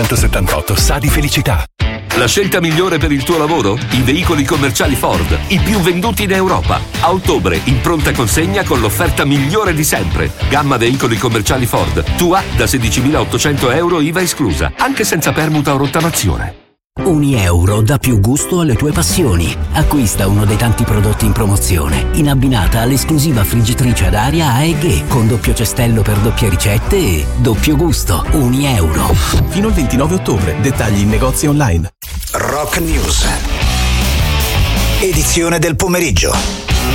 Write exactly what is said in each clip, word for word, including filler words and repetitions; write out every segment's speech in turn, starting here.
centosettantotto sa di felicità. La scelta migliore per il tuo lavoro? I veicoli commerciali Ford, i più venduti in Europa. A ottobre, in pronta consegna con l'offerta migliore di sempre. Gamma veicoli commerciali Ford, tua da sedicimilaottocento euro I V A esclusa, anche senza permuta o rottamazione. Unieuro dà più gusto alle tue passioni. Acquista uno dei tanti prodotti in promozione, in abbinata all'esclusiva friggitrice ad aria A E G con doppio cestello per doppie ricette e doppio gusto. Unieuro. Fino al ventinove ottobre. Dettagli in negozi online. Rock News. Edizione del pomeriggio.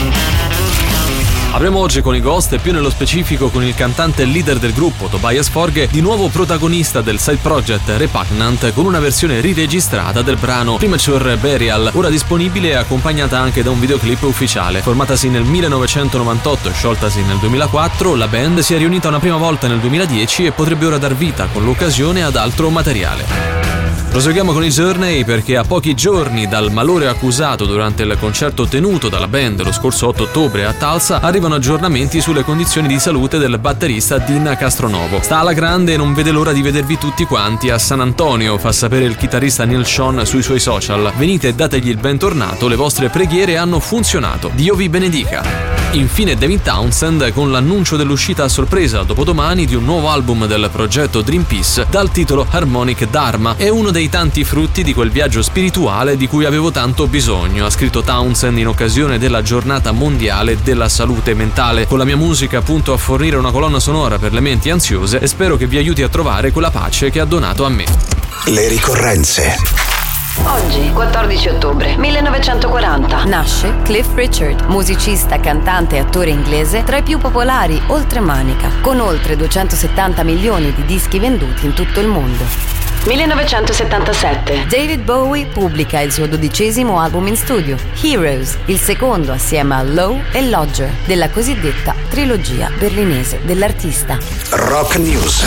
Avremo oggi con i Ghost e più nello specifico con il cantante e leader del gruppo Tobias Forge, di nuovo protagonista del side project Repugnant, con una versione riregistrata del brano Premature Burial, ora disponibile e accompagnata anche da un videoclip ufficiale. Formatasi nel millenovecentonovantotto e scioltasi nel duemilaquattro, la band si è riunita una prima volta nel duemiladieci e potrebbe ora dar vita con l'occasione ad altro materiale. Proseguiamo con i Journey perché a pochi giorni dal malore accusato durante il concerto tenuto dalla band lo scorso otto ottobre a Tulsa arrivano aggiornamenti sulle condizioni di salute del batterista Dean Castronovo. Sta alla grande e non vede l'ora di vedervi tutti quanti a San Antonio, fa sapere il chitarrista Neil Schon sui suoi social. Venite e dategli il bentornato, le vostre preghiere hanno funzionato. Dio vi benedica. Infine Devin Townsend con l'annuncio dell'uscita a sorpresa dopodomani di un nuovo album del progetto Dream Peace dal titolo Harmonic Dharma. È uno dei tanti frutti di quel viaggio spirituale di cui avevo tanto bisogno, ha scritto Townsend in occasione della giornata mondiale della salute mentale. Con la mia musica punto a fornire una colonna sonora per le menti ansiose e spero che vi aiuti a trovare quella pace che ha donato a me. Le ricorrenze. Oggi, quattordici ottobre millenovecentoquaranta, nasce Cliff Richard, musicista, cantante e attore inglese tra i più popolari oltremanica, con oltre duecentosettanta milioni di dischi venduti in tutto il mondo. millenovecentosettantasette, David Bowie pubblica il suo dodicesimo album in studio, Heroes, il secondo assieme a Low e Lodger, della cosiddetta trilogia berlinese dell'artista. Rock News.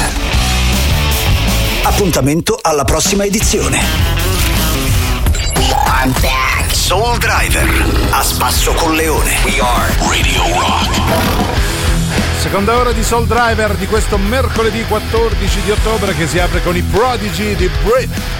Appuntamento alla prossima edizione. I'm back. Soul Driver, a spasso con Leone. We are Radio Rock. Seconda ora di Soul Driver di questo mercoledì quattordici di ottobre che si apre con i Prodigy di Brit.